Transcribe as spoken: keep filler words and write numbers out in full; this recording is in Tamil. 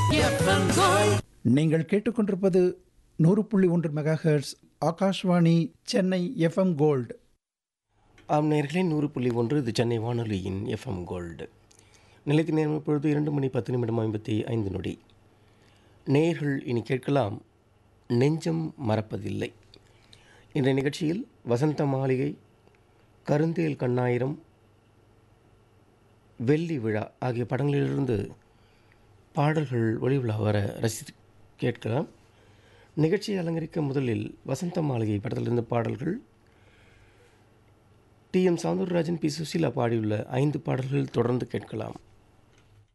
FM gold. நீங்கள் கேட்டுக்கொண்டிருப்பது நூறு புள்ளி ஒன்று megahertz Akashvani Chennai FM gold. ஆம் நேயர்களே, நூறு புள்ளி ஒன்று இது சென்னை வானொலியின் எஃப்எம் கோல்டு. நிலைத்து நேரம் இப்பொழுது இரண்டு மணி பத்து நிமிடம் ஐம்பத்தி ஐந்து நொடி. நேயர்கள் இனி கேட்கலாம் நெஞ்சம் மறப்பதில்லை. இன்றைய நிகழ்ச்சியில் வசந்த மாளிகை, கருந்தேல் கண்ணாயிரம், வெள்ளி விழா ஆகிய படங்களிலிருந்து பாடல்கள் ஒளிவிழா வர ரசி கேட்கலாம். நிகழ்ச்சியை அலங்கரிக்க முதலில் வசந்த மாளிகை படத்திலிருந்து பாடல்கள். D M Soundararajan, B Susheela பாடியுள்ள ஐந்து பாடல்கள் தொடர்ந்து கேட்கலாம்.